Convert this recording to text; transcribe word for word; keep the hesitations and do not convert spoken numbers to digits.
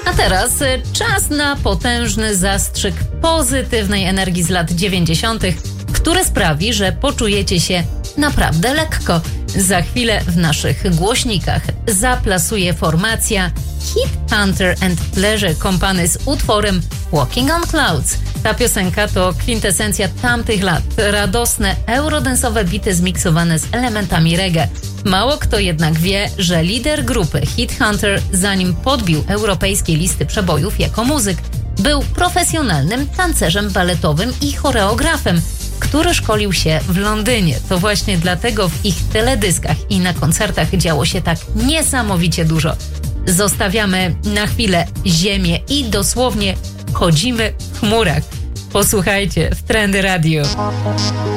A teraz czas na potężny zastrzyk pozytywnej energii z lat dziewięćdziesiątych, który sprawi, że poczujecie się naprawdę lekko. Za chwilę w naszych głośnikach zaplasuje formacja Heat Hunter and Pleasure Company z utworem Walking on Clouds. Ta piosenka to kwintesencja tamtych lat. Radosne, eurodensowe bity zmiksowane z elementami reggae. Mało kto jednak wie, że lider grupy Heat Hunter, zanim podbił europejskie listy przebojów jako muzyk, był profesjonalnym tancerzem baletowym i choreografem, który szkolił się w Londynie. To właśnie dlatego w ich teledyskach i na koncertach działo się tak niesamowicie dużo. Zostawiamy na chwilę ziemię i dosłownie chodzimy w chmurach. Posłuchajcie w Trendy Radio.